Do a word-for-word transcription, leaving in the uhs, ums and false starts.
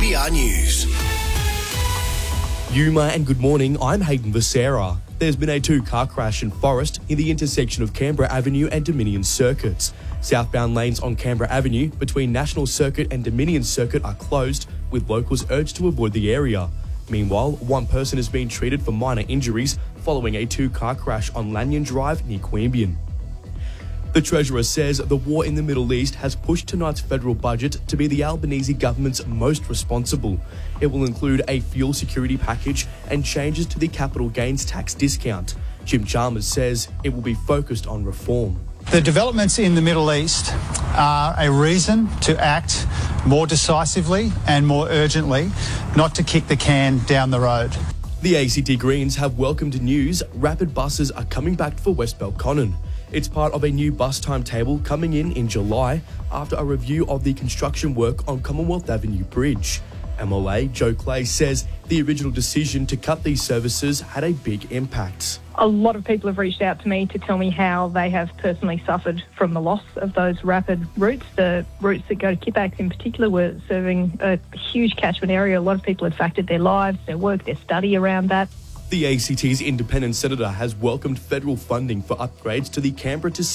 B R News. Yuma and good morning, I'm Hayden Becerra. There's been a two-car crash in Forest in the intersection of Canberra Avenue and Dominion Circuits. Southbound lanes on Canberra Avenue between National Circuit and Dominion Circuit are closed, with locals urged to avoid the area. Meanwhile, one person is being treated for minor injuries following a two-car crash on Lanyon Drive near Queanbeyan. The Treasurer says the war in the Middle East has pushed tonight's federal budget to be the Albanese government's most responsible. It will include a fuel security package and changes to the capital gains tax discount. Jim Chalmers says it will be focused on reform. The developments in the Middle East are a reason to act more decisively and more urgently, not to kick the can down the road. The A C T Greens have welcomed news rapid buses are coming back for West Belconnen. It's part of a new bus timetable coming in in July after a review of the construction work on Commonwealth Avenue Bridge. M L A Joe Clay says the original decision to cut these services had a big impact. A lot of people have reached out to me to tell me how they have personally suffered from the loss of those rapid routes. The routes that go to Kippax in particular were serving a huge catchment area. A lot of people had factored their lives, their work, their study around that. The A C T's independent senator has welcomed federal funding for upgrades to the Canberra to